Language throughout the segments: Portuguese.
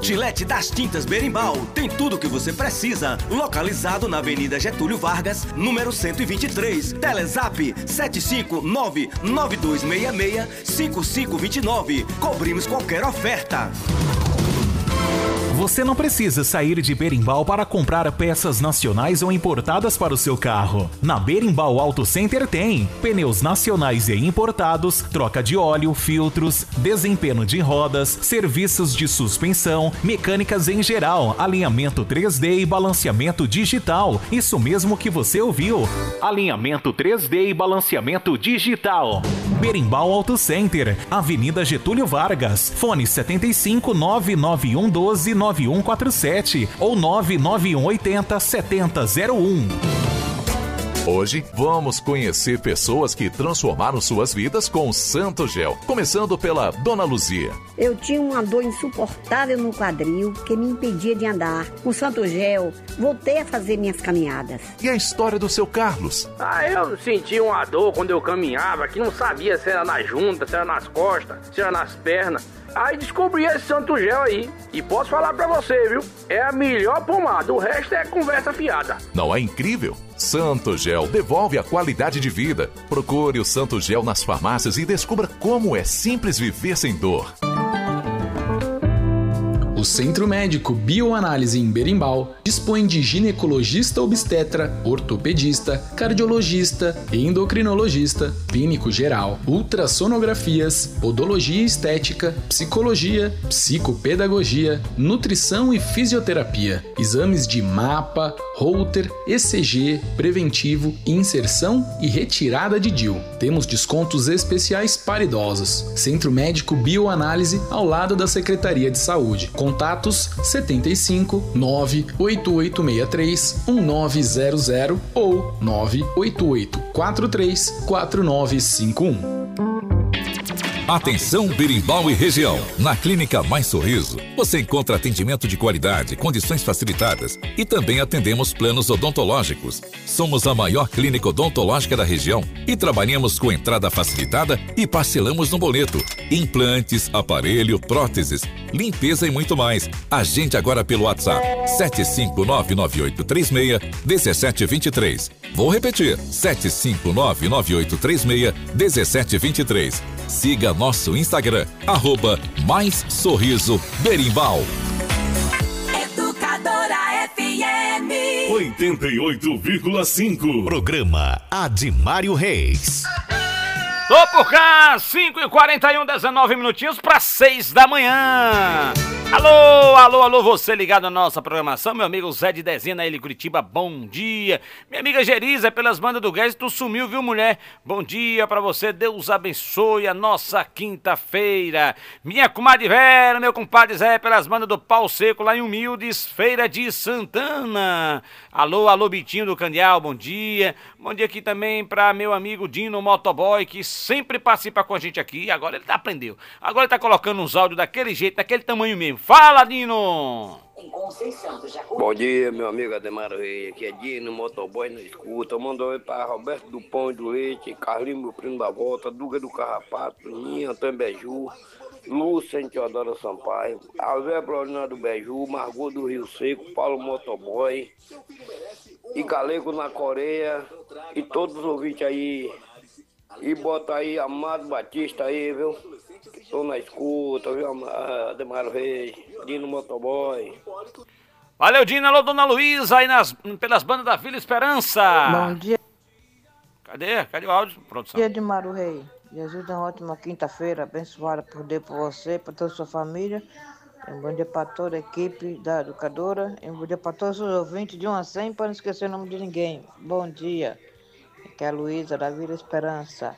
Gillette das Tintas Berimbau tem tudo o que você precisa. Localizado na Avenida Getúlio Vargas, número 123. Telezap 759-9266-5529. Cobrimos qualquer oferta. Você não precisa sair de Berimbau para comprar peças nacionais ou importadas para o seu carro. Na Berimbau Auto Center tem pneus nacionais e importados, troca de óleo, filtros, desempenho de rodas, serviços de suspensão, mecânicas em geral, alinhamento 3D e balanceamento digital. Isso mesmo que você ouviu. Alinhamento 3D e balanceamento digital. Berimbau Auto Center, Avenida Getúlio Vargas, fone 75 99112 9147 ou 99180 7001. Hoje vamos conhecer pessoas que transformaram suas vidas com o Santo Gel, começando pela Dona Luzia. Eu tinha uma dor insuportável no quadril que me impedia de andar. Com o Santo Gel, voltei a fazer minhas caminhadas. E a história do seu Carlos? Eu senti uma dor quando eu caminhava, que não sabia se era na junta, se era nas costas, se era nas pernas. Aí descobri esse Santo Gel aí. E posso falar pra você, viu? É a melhor pomada, o resto é conversa fiada. Não é incrível? Santo Gel devolve a qualidade de vida. Procure o Santo Gel nas farmácias e descubra como é simples viver sem dor. O Centro Médico Bioanálise em Berimbau dispõe de ginecologista obstetra, ortopedista, cardiologista, endocrinologista, clínico geral, ultrassonografias, podologia estética, psicologia, psicopedagogia, nutrição e fisioterapia, exames de mapa, Holter, ECG, preventivo, inserção e retirada de DIU. Temos descontos especiais para idosos. Centro Médico Bioanálise ao lado da Secretaria de Saúde. Contatos 75 98863 1900 ou 988 43 4951. Atenção Berimbau e região. Na Clínica Mais Sorriso, você encontra atendimento de qualidade, condições facilitadas e também atendemos planos odontológicos. Somos a maior clínica odontológica da região e trabalhamos com entrada facilitada e parcelamos no boleto. Implantes, aparelho, próteses, limpeza e muito mais. Agende agora pelo WhatsApp 75998361723. Vou repetir, 75998361723. Siga nosso Instagram, @Mais Sorriso Berimbau. Educadora FM 88,5. Programa Adimário Reis. Tô por cá, 5h41, 19 minutinhos para 6 da manhã. Alô, alô, alô, você ligado na nossa programação, meu amigo Zé de Dezena, ele Curitiba, bom dia. Minha amiga Geriza, pelas bandas do Guedes, tu sumiu, viu, mulher? Bom dia pra você, Deus abençoe a nossa quinta-feira. Minha comadre Vera, meu compadre Zé, pelas bandas do Pau Seco, lá em Humildes, Feira de Santana. Alô, alô, Bitinho do Candial, bom dia. Bom dia aqui também pra meu amigo Dino Motoboy, que sempre participa com a gente aqui. Agora ele aprendeu. Agora ele tá colocando uns áudios daquele jeito, daquele tamanho mesmo. Fala, Dino! Bom dia, meu amigo Ademar Reis. Aqui é Dino, motoboy na escuta. Mandou aí para Roberto do Pão e do Leite, Carlinhos, meu primo da volta, Duga do Carrapato, Ninha, Tambeju, Lúcia, Teodoro Sampaio, Alvé Florina do Beju, Margot do Rio Seco, Paulo Motoboy e Galego na Coreia e todos os ouvintes aí. E bota aí Amado Batista aí, viu? Estou na escuta, viu? Ademar Reis, Dino Motoboy. Valeu, Dino. Alô, Dona Luísa, aí pelas bandas da Vila Esperança. Bom dia. Cadê o áudio? Produção. Bom dia, Ademar Reis. Jesus, uma ótima quinta-feira, abençoada por Deus, por você, por toda a sua família. Um bom dia para toda a equipe da educadora. Um bom dia para todos os ouvintes de 1 a 100, para não esquecer o nome de ninguém. Bom dia. Aqui é a Luísa, da Vila Esperança.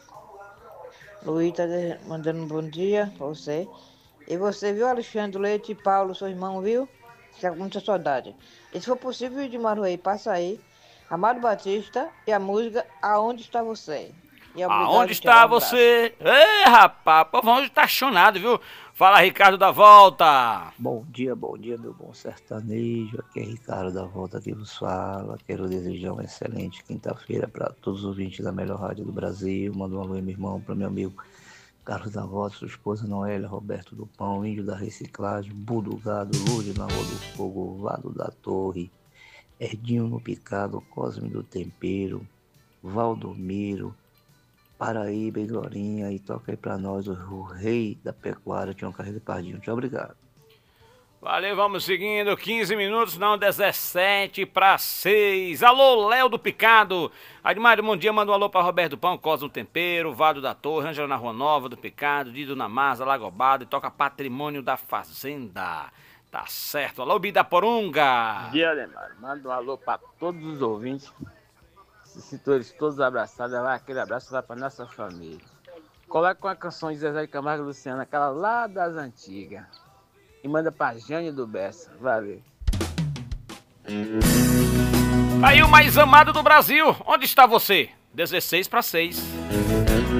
Luiz está mandando um bom dia para você. E você viu Alexandre Leite e Paulo, seu irmão, viu? Está com muita saudade. E se for possível, Edmar Rei, passa aí. Amado Batista e a música Aonde Está Você? E aonde está você? Ei, rapaz, o povo hoje tá chonado, viu? Fala, Ricardo da Volta. Bom dia, meu bom sertanejo. Aqui é Ricardo da Volta que vos fala. Quero desejar uma excelente quinta-feira para todos os ouvintes da melhor rádio do Brasil. Manda um alô, meu irmão, para meu amigo Carlos da Volta, sua esposa Noélia, Roberto do Pão, Índio da Reciclagem, Budo Gado, Lourdes na Rua do Fogo, Vado da Torre, Edinho no Picado, Cosme do Tempero, Valdomiro, Paraíba e Glorinha, e toca aí pra nós o rei da pecuária, Tião Carreiro Pardinho. Muito obrigado. Valeu, vamos seguindo, 15 minutos, não, 17:06. Alô, Léo do Picado. Admário, bom dia, manda um alô pra Roberto do Pão, Cosmo do Tempero, Vado da Torre, Ângela na Rua Nova do Picado, Dido na Masa, Lagobado, e toca Patrimônio da Fazenda. Tá certo, alô, Bidaporunga. Bom dia, Admário, manda um alô pra todos os ouvintes. Se sintam eles todos abraçados, vai aquele abraço, vai pra nossa família. Coloca com a canção de Zezé de Camargo e Luciano, aquela lá das antigas. E manda pra Jane do Bessa. Valeu. Aí o mais amado do Brasil. Onde está você? 16:06.